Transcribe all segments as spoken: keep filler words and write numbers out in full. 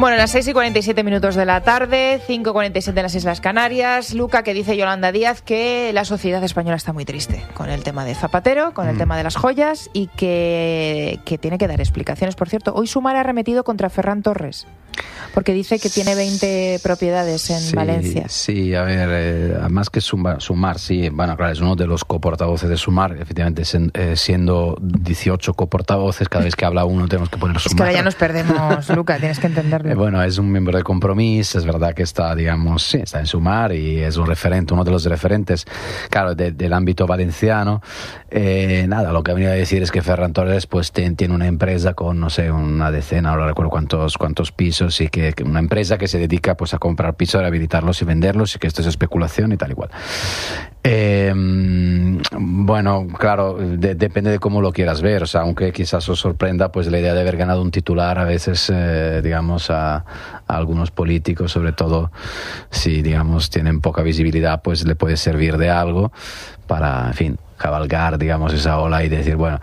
Bueno, las seis y cuarenta y siete minutos de la tarde, cinco y cuarenta y siete en las Islas Canarias. Luca, que dice Yolanda Díaz que la sociedad española está muy triste con el tema de Zapatero, con el mm. tema de las joyas y que, que tiene que dar explicaciones. Por cierto, hoy Sumar ha arremetido contra Ferran Torres porque dice que tiene veinte propiedades en sí, Valencia. Sí, a ver, eh, más que Sumar, Sumar, sí, bueno, claro, es uno de los coportavoces de Sumar, efectivamente, sen, eh, siendo dieciocho coportavoces, cada vez que habla uno tenemos que poner Sumar. Es que ahora ya nos perdemos, Luca, tienes que entenderlo. Eh, bueno, es un miembro de Compromís, es verdad que está, digamos, sí, está en Sumar y es un referente, uno de los referentes, claro, de, del ámbito valenciano. Eh, nada, lo que venía a decir es que Ferran Torres pues ten, tiene una empresa con, no sé, una decena, no recuerdo cuántos, cuántos pisos, y que, que una empresa que se dedica pues a comprar pisos, a rehabilitarlos y venderlos, y que esto es especulación y tal igual. Eh, bueno, claro, de, depende de cómo lo quieras ver, o sea, aunque quizás os sorprenda, pues la idea de haber ganado un titular a veces, eh, digamos, a, a algunos políticos, sobre todo si, digamos, tienen poca visibilidad, pues le puede servir de algo para, en fin, cabalgar, digamos, esa ola y decir, bueno,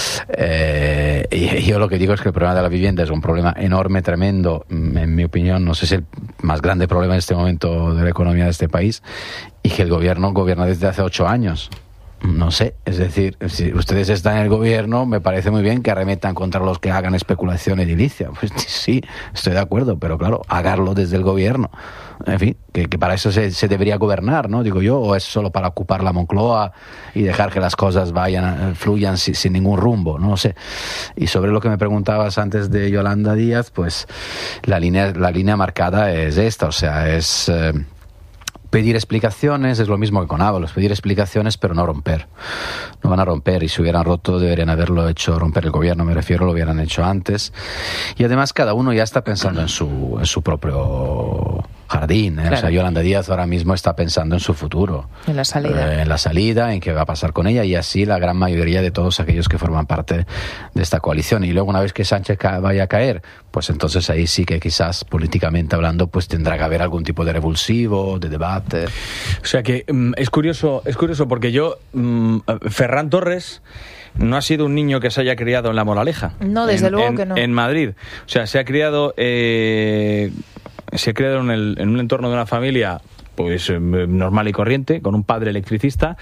eh, y yo lo que digo es que el problema de la vivienda es un problema enorme, tremendo, en mi opinión, no sé si es el más grande problema en este momento de la economía de este país, y que el gobierno gobierna desde hace ocho años. No sé, es decir, si ustedes están en el gobierno, me parece muy bien que arremetan contra los que hagan especulación edilicia. Pues sí, estoy de acuerdo, pero claro, háganlo desde el gobierno. En fin, que, que para eso se, se debería gobernar, ¿no? Digo yo, o es solo para ocupar la Moncloa y dejar que las cosas vayan, fluyan sin, sin ningún rumbo, no sé. Y sobre lo que me preguntabas antes de Yolanda Díaz, pues la línea, la línea marcada es esta, o sea, es... Eh, pedir explicaciones es lo mismo que con Ábalos, pedir explicaciones pero no romper. No van a romper, y si hubieran roto deberían haberlo hecho romper el gobierno, me refiero, lo hubieran hecho antes. Y además cada uno ya está pensando en su, en su propio jardín, ¿eh? Claro. O sea, Yolanda Díaz ahora mismo está pensando en su futuro. En la salida. Eh, en la salida, en qué va a pasar con ella, y así la gran mayoría de todos aquellos que forman parte de esta coalición. Y luego, una vez que Sánchez ca- vaya a caer, pues entonces ahí sí que quizás políticamente hablando pues tendrá que haber algún tipo de revulsivo, de debate. O sea que um, es curioso, es curioso porque yo, um, Ferran Torres no ha sido un niño que se haya criado en La Moraleja. No, desde en, luego en, que no. En Madrid. O sea, se ha criado... Eh, se ha criado en, el, en un entorno de una familia pues normal y corriente, con un padre electricista.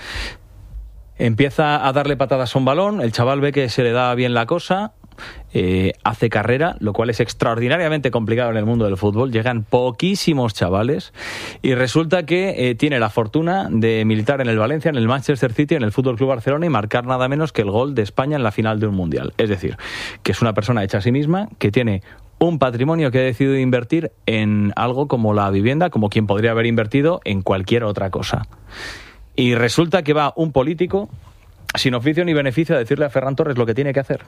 Empieza a darle patadas a un balón, el chaval ve que se le da bien la cosa, eh, hace carrera, lo cual es extraordinariamente complicado en el mundo del fútbol. Llegan poquísimos chavales y resulta que eh, tiene la fortuna de militar en el Valencia, en el Manchester City, en el Fútbol Club Barcelona y marcar nada menos que el gol de España en la final de un mundial. Es decir, que es una persona hecha a sí misma, que tiene un patrimonio que ha decidido invertir en algo como la vivienda, como quien podría haber invertido en cualquier otra cosa. Y resulta que va un político sin oficio ni beneficio a decirle a Ferran Torres lo que tiene que hacer.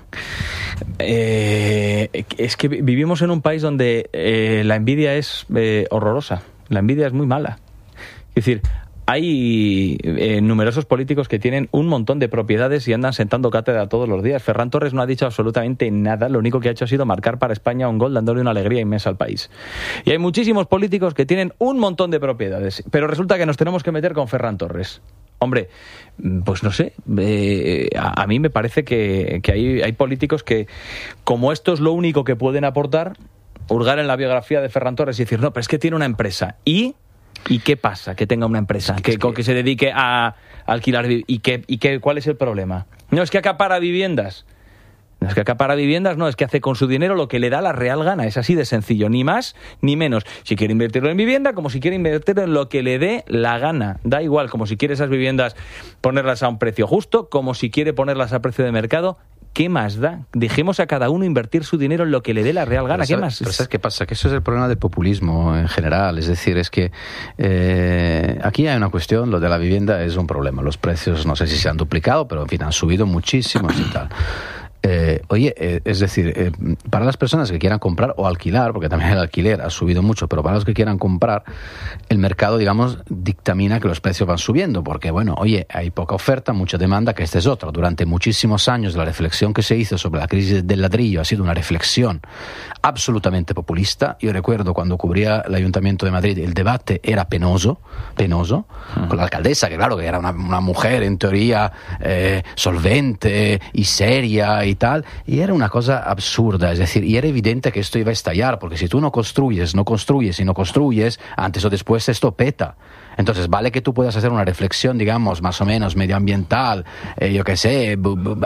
Eh, es que vivimos en un país donde eh, la envidia es eh, horrorosa. La envidia es muy mala. Es decir, hay eh, numerosos políticos que tienen un montón de propiedades y andan sentando cátedra todos los días. Ferran Torres no ha dicho absolutamente nada. Lo único que ha hecho ha sido marcar para España un gol, dándole una alegría inmensa al país. Y hay muchísimos políticos que tienen un montón de propiedades, pero resulta que nos tenemos que meter con Ferran Torres. Hombre, pues no sé, eh, a, a mí me parece que, que hay, hay políticos que, como esto es lo único que pueden aportar, hurgar en la biografía de Ferran Torres y decir, no, pero es que tiene una empresa. ¿Y? ¿Y qué pasa que tenga una empresa? Que, que, que se dedique a alquilar. ¿Y, qué, y qué, cuál es el problema? No es que acapara viviendas. No es que acapara viviendas, no, es que hace con su dinero lo que le da la real gana. Es así de sencillo, ni más ni menos. Si quiere invertirlo en vivienda, como si quiere invertirlo en lo que le dé la gana. Da igual, como si quiere esas viviendas ponerlas a un precio justo, como si quiere ponerlas a precio de mercado. ¿Qué más da? Dejemos a cada uno invertir su dinero en lo que le dé la real gana. Pero, ¿Qué más? Pero ¿sabes qué pasa? Que eso es el problema del populismo en general. Es decir, es que eh, aquí hay una cuestión, lo de la vivienda es un problema. Los precios no sé si se han duplicado, pero en fin, han subido muchísimo y tal. Eh, oye, eh, es decir, eh, para las personas que quieran comprar o alquilar, porque también el alquiler ha subido mucho, pero para los que quieran comprar, el mercado, digamos, dictamina que los precios van subiendo, porque, bueno, oye, hay poca oferta, mucha demanda, que este es otro. Durante muchísimos años la reflexión que se hizo sobre la crisis del ladrillo ha sido una reflexión absolutamente populista. Yo recuerdo cuando cubría el Ayuntamiento de Madrid, el debate era penoso, penoso, uh-huh. con la alcaldesa, que claro, que era una, una mujer en teoría eh, solvente y seria y y tal, y era una cosa absurda, es decir, y era evidente que esto iba a estallar, porque si tú no construyes, no construyes y no construyes, antes o después esto peta. Entonces, vale que tú puedas hacer una reflexión, digamos, más o menos medioambiental, eh, yo qué sé, bu, bu,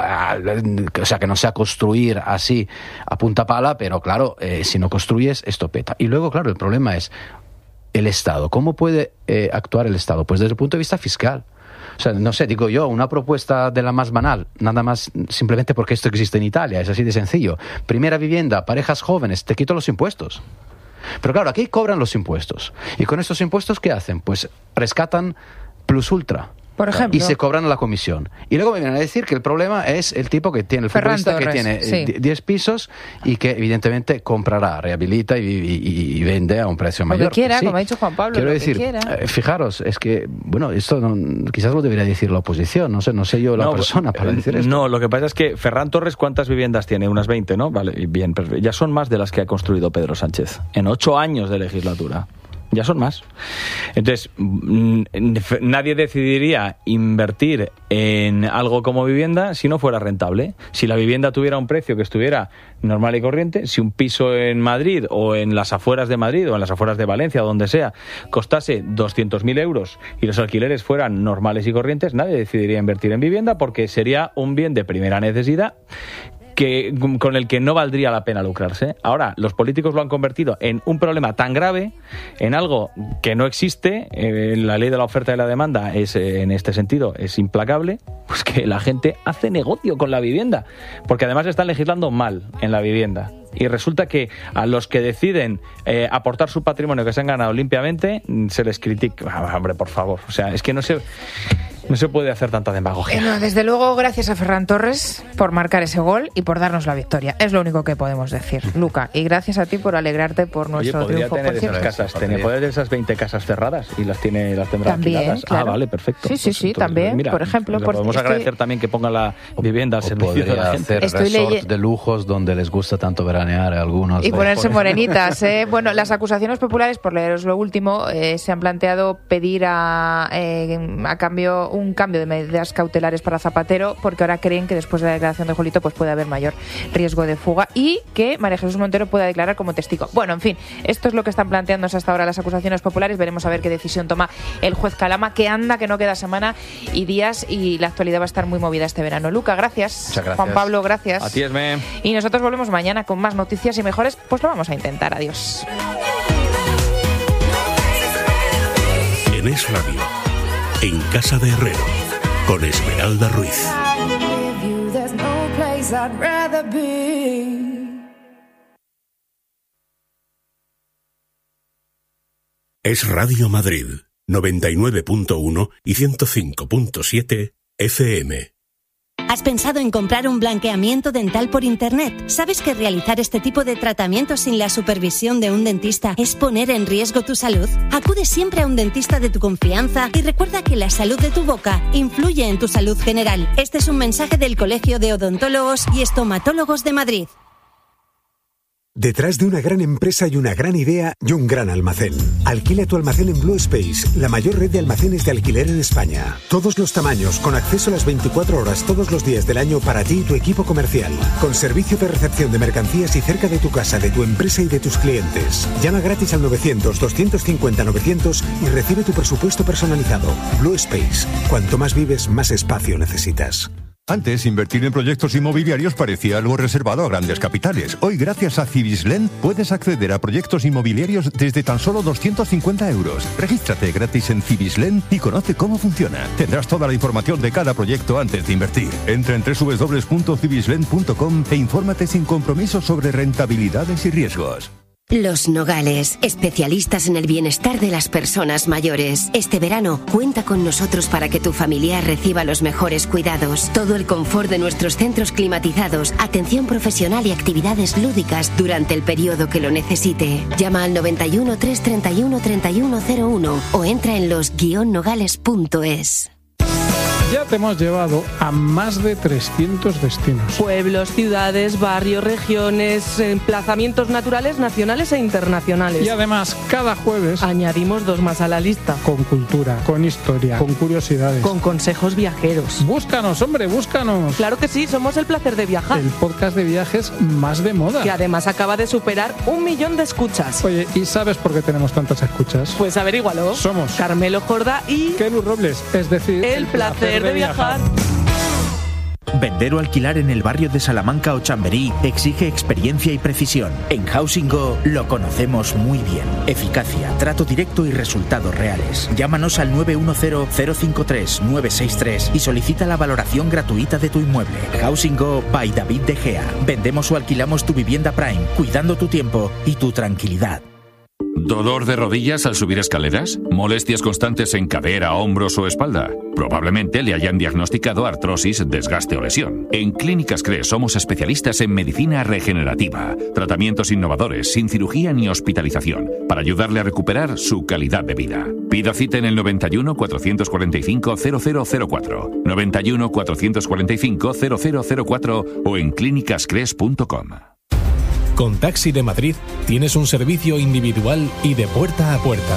o sea, que no sea construir así a punta pala, pero claro, eh, si no construyes, esto peta. Y luego, claro, el problema es el Estado. ¿Cómo puede eh, actuar el Estado? Pues desde el punto de vista fiscal. O sea, no sé, digo yo, una propuesta de la más banal, nada más simplemente porque esto existe en Italia, es así de sencillo. Primera vivienda, parejas jóvenes, te quito los impuestos. Pero claro, aquí cobran los impuestos. ¿Y con estos impuestos qué hacen? Pues rescatan Plus Ultra. Por ejemplo. Y se cobran la comisión. Y luego me vienen a decir que el problema es el tipo que tiene, el futbolista que tiene sí. diez pisos y que evidentemente comprará, rehabilita y, y, y vende a un precio lo mayor. Lo que quiera, sí. como ha dicho Juan Pablo. Quiero lo decir, que quiera. Eh, fijaros, es que, bueno, esto no, quizás lo debería decir la oposición, no sé, no sé yo la no, persona para decir esto. No, lo que pasa es que Ferran Torres, ¿cuántas viviendas tiene? Unas veinte, ¿no? Vale, bien, pero ya son más de las que ha construido Pedro Sánchez en ocho años de legislatura. Ya son más. Entonces, nadie decidiría invertir en algo como vivienda si no fuera rentable. Si la vivienda tuviera un precio que estuviera normal y corriente, si un piso en Madrid o en las afueras de Madrid o en las afueras de Valencia o donde sea costase doscientos mil euros y los alquileres fueran normales y corrientes, nadie decidiría invertir en vivienda porque sería un bien de primera necesidad que, con el que no valdría la pena lucrarse. Ahora, los políticos lo han convertido en un problema tan grave, en algo que no existe. Eh, la ley de la oferta y la demanda es, eh, en este sentido, es implacable, pues que la gente hace negocio con la vivienda, porque además están legislando mal en la vivienda. Y resulta que a los que deciden eh, aportar su patrimonio que se han ganado limpiamente, se les critica. Ah, hombre, por favor. O sea, es que no se... No se puede hacer tanta demagogia. Eh, no, desde luego, gracias a Ferran Torres por marcar ese gol y por darnos la victoria. Es lo único que podemos decir, Luca. Y gracias a ti por alegrarte por nuestro Oye, triunfo. Tener por esas casas, tener, podría tener esas veinte casas cerradas y las tiene las tendrá también, alquiladas. Claro. Ah, vale, perfecto. Sí, sí, pues, sí, entonces, también. Mira, por ejemplo, por podemos estoy... agradecer también que ponga la vivienda al o servicio de la gente. Hacer Estoy resorts leye... de lujos donde les gusta tanto veranear a algunos. Y de... ponerse morenitas. ¿eh? Bueno, las acusaciones populares, por leeros lo último, eh, se han planteado pedir a, eh, a cambio un cambio de medidas cautelares para Zapatero, porque ahora creen que después de la declaración de Jolito pues puede haber mayor riesgo de fuga y que María Jesús Montero pueda declarar como testigo. Bueno, en fin, esto es lo que están planteándose hasta ahora las acusaciones populares. Veremos a ver qué decisión toma el juez Calama, que anda, que no queda semana y días, y la actualidad va a estar muy movida este verano. Luca, gracias. Muchas gracias. Juan Pablo, gracias. A ti, Esme. Y nosotros volvemos mañana con más noticias y mejores, pues lo vamos a intentar. Adiós. En Es Radio, en Casa de Herrero, con Esmeralda Ruiz. Es Radio Madrid, noventa y nueve punto uno y ciento cinco punto siete F M. ¿Has pensado en comprar un blanqueamiento dental por internet? ¿Sabes que realizar este tipo de tratamientos sin la supervisión de un dentista es poner en riesgo tu salud? Acude siempre a un dentista de tu confianza y recuerda que la salud de tu boca influye en tu salud general. Este es un mensaje del Colegio de Odontólogos y Estomatólogos de Madrid. Detrás de una gran empresa y una gran idea y un gran almacén. Alquila tu almacén en Blue Space, la mayor red de almacenes de alquiler en España. Todos los tamaños, con acceso a las veinticuatro horas todos los días del año para ti y tu equipo comercial. Con servicio de recepción de mercancías y cerca de tu casa, de tu empresa y de tus clientes. Llama gratis al novecientos, doscientos cincuenta, novecientos y recibe tu presupuesto personalizado. Blue Space. Cuanto más vives, más espacio necesitas. Antes, invertir en proyectos inmobiliarios parecía algo reservado a grandes capitales. Hoy, gracias a Cibislen, puedes acceder a proyectos inmobiliarios desde tan solo doscientos cincuenta euros. Regístrate gratis en Cibislen y conoce cómo funciona. Tendrás toda la información de cada proyecto antes de invertir. Entra en doble u doble u doble u punto cibislen punto com e infórmate sin compromiso sobre rentabilidades y riesgos. Los Nogales, especialistas en el bienestar de las personas mayores. Este verano, cuenta con nosotros para que tu familiar reciba los mejores cuidados. Todo el confort de nuestros centros climatizados, atención profesional y actividades lúdicas durante el periodo que lo necesite. Llama al noventa y uno, trescientos treinta y uno, treinta y uno cero uno o entra en los guion nogales punto es. Ya te hemos llevado a más de trescientos destinos. Pueblos, ciudades, barrios, regiones, emplazamientos naturales nacionales e internacionales. Y además, cada jueves añadimos dos más a la lista. Con cultura, con historia, con curiosidades, con consejos viajeros. Búscanos, hombre, búscanos. Claro que sí, somos El Placer de Viajar. El podcast de viajes más de moda. Que además acaba de superar un millón de escuchas. Oye, ¿y sabes por qué tenemos tantas escuchas? Pues averígualo. Somos Carmelo Jordá y Kelu Robles, es decir, El, el placer, placer de viajar. Vender o alquilar en el barrio de Salamanca o Chamberí exige experiencia y precisión. En Housing Go lo conocemos muy bien. Eficacia, trato directo y resultados reales. Llámanos al nueve uno cero, cero cinco tres, nueve seis tres y solicita la valoración gratuita de tu inmueble. Housing Go by David De Gea. Vendemos o alquilamos tu vivienda Prime, cuidando tu tiempo y tu tranquilidad. ¿Dolor de rodillas al subir escaleras? ¿Molestias constantes en cadera, hombros o espalda? Probablemente le hayan diagnosticado artrosis, desgaste o lesión. En Clínicas Cres somos especialistas en medicina regenerativa, tratamientos innovadores, sin cirugía ni hospitalización, para ayudarle a recuperar su calidad de vida. Pida cita en el noventa y uno, cuatrocientos cuarenta y cinco, cero cero cero cuatro, noventa y uno, cuatrocientos cuarenta y cinco, cero cero cero cuatro o en clínicas cres punto com. Con Taxi de Madrid tienes un servicio individual y de puerta a puerta.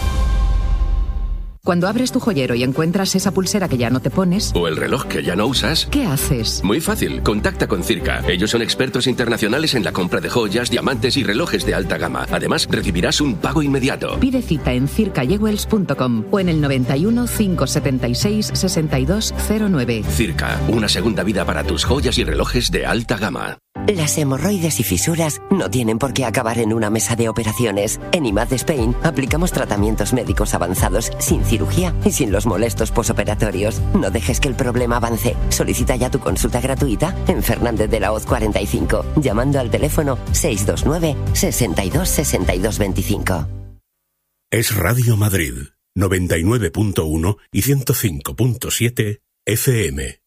Cuando abres tu joyero y encuentras esa pulsera que ya no te pones... o el reloj que ya no usas... ¿qué haces? Muy fácil, contacta con Circa. Ellos son expertos internacionales en la compra de joyas, diamantes y relojes de alta gama. Además, recibirás un pago inmediato. Pide cita en circa jewels punto com o en el noventa y uno, cinco setenta y seis, sesenta y dos cero nueve. Circa, una segunda vida para tus joyas y relojes de alta gama. Las hemorroides y fisuras no tienen por qué acabar en una mesa de operaciones. En I M A D Spain aplicamos tratamientos médicos avanzados sin cirugía y sin los molestos posoperatorios. No dejes que el problema avance. Solicita ya tu consulta gratuita en Fernández de la Hoz cuarenta y cinco, llamando al teléfono seis dos nueve, sesenta y dos, sesenta y dos veinticinco. Es Radio Madrid, noventa y nueve punto uno y ciento cinco punto siete F M.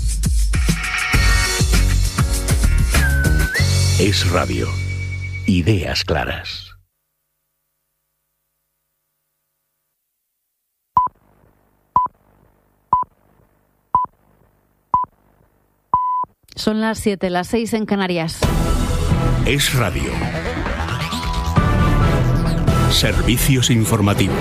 Es Radio. Ideas claras. Son las siete, las seis en Canarias. Es Radio. Servicios informativos.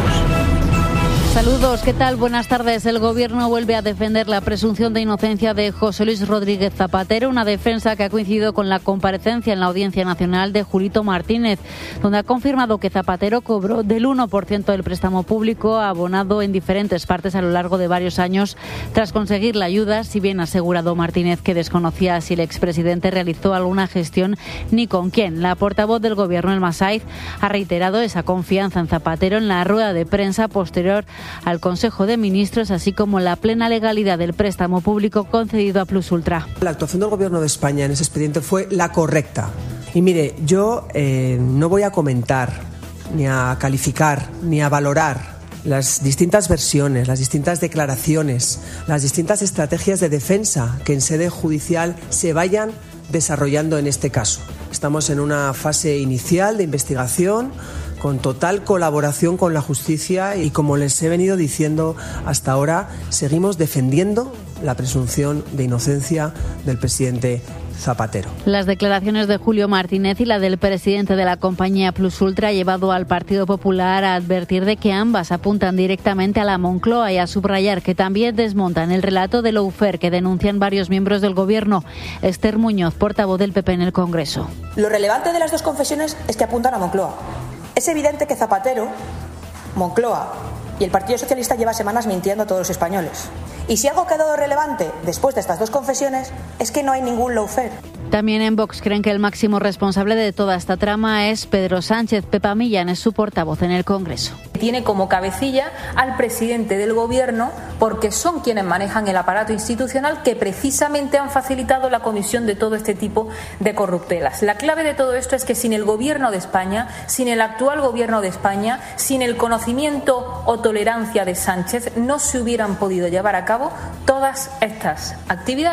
Saludos, ¿qué tal? Buenas tardes. El Gobierno vuelve a defender la presunción de inocencia de José Luis Rodríguez Zapatero, una defensa que ha coincidido con la comparecencia en la Audiencia Nacional de Julito Martínez, donde ha confirmado que Zapatero cobró del uno por ciento del préstamo público abonado en diferentes partes a lo largo de varios años tras conseguir la ayuda, si bien ha asegurado Martínez que desconocía si el expresidente realizó alguna gestión ni con quién. La portavoz del Gobierno, Elma Saiz, ha reiterado esa confianza en Zapatero en la rueda de prensa posterior al Consejo de Ministros, así como la plena legalidad del préstamo público concedido a Plus Ultra. La actuación del Gobierno de España en ese expediente fue la correcta. Y mire, yo eh, no voy a comentar, ni a calificar, ni a valorar las distintas versiones, las distintas declaraciones, las distintas estrategias de defensa que en sede judicial se vayan desarrollando en este caso. Estamos en una fase inicial de investigación, con total colaboración con la justicia y, como les he venido diciendo hasta ahora, seguimos defendiendo la presunción de inocencia del presidente Zapatero. Las declaraciones de Julio Martínez y la del presidente de la compañía Plus Ultra ha llevado al Partido Popular a advertir de que ambas apuntan directamente a la Moncloa y a subrayar que también desmontan el relato de lawfare que denuncian varios miembros del Gobierno. Esther Muñoz, portavoz del P P en el Congreso. Lo relevante de las dos confesiones es que apuntan a Moncloa. Es evidente que Zapatero, Moncloa y el Partido Socialista lleva semanas mintiendo a todos los españoles. Y si algo ha quedado relevante después de estas dos confesiones es que no hay ningún lawfare. También en Vox creen que el máximo responsable de toda esta trama es Pedro Sánchez. Pepa Millán es su portavoz en el Congreso. Tiene como cabecilla al presidente del Gobierno porque son quienes manejan el aparato institucional que precisamente han facilitado la comisión de todo este tipo de corruptelas. La clave de todo esto es que sin el Gobierno de España, sin el actual Gobierno de España, sin el conocimiento o tolerancia de Sánchez, no se hubieran podido llevar a cabo todas estas actividades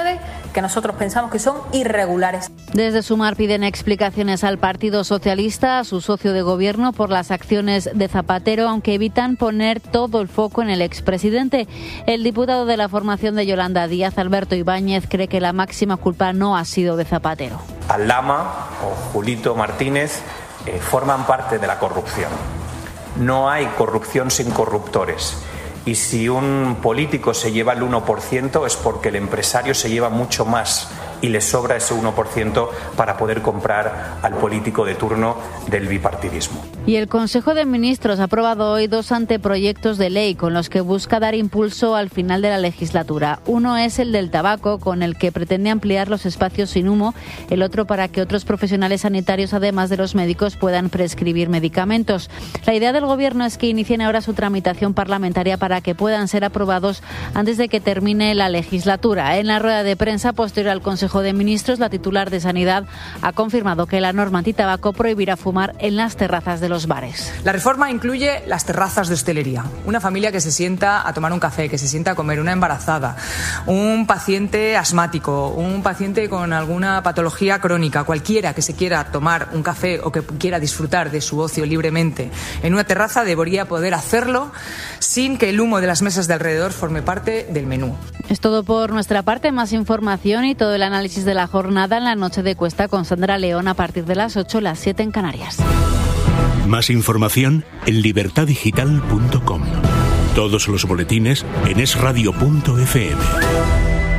que nosotros pensamos que son irregulares. Desde Sumar piden explicaciones al Partido Socialista, a su socio de gobierno, por las acciones de Zapatero, aunque evitan poner todo el foco en el expresidente. El diputado de la formación de Yolanda Díaz, Alberto Ibáñez, cree que la máxima culpa no ha sido de Zapatero. Aldama o Julito Martínez eh, forman parte de la corrupción. No hay corrupción sin corruptores. Y si un político se lleva el uno por ciento es porque el empresario se lleva mucho más y le sobra ese uno por ciento para poder comprar al político de turno del bipartidismo. Y el Consejo de Ministros ha aprobado hoy dos anteproyectos de ley con los que busca dar impulso al final de la legislatura. Uno es el del tabaco, con el que pretende ampliar los espacios sin humo, el otro para que otros profesionales sanitarios, además de los médicos, puedan prescribir medicamentos. La idea del Gobierno es que inicien ahora su tramitación parlamentaria para que puedan ser aprobados antes de que termine la legislatura. En la rueda de prensa posterior al Consejo de Ministros, la titular de Sanidad ha confirmado que la norma antitabaco prohibirá fumar en las terrazas de los bares. La reforma incluye las terrazas de hostelería. Una familia que se sienta a tomar un café, que se sienta a comer, una embarazada, un paciente asmático, un paciente con alguna patología crónica, cualquiera que se quiera tomar un café o que quiera disfrutar de su ocio libremente en una terraza debería poder hacerlo sin que el humo de las mesas de alrededor forme parte del menú. Es todo por nuestra parte. Más información y todo el análisis de la jornada en la Noche de Cuesta con Sandra León a partir de las ocho, las siete en Canarias. Más información en libertad digital punto com. Todos los boletines en es radio punto efe eme.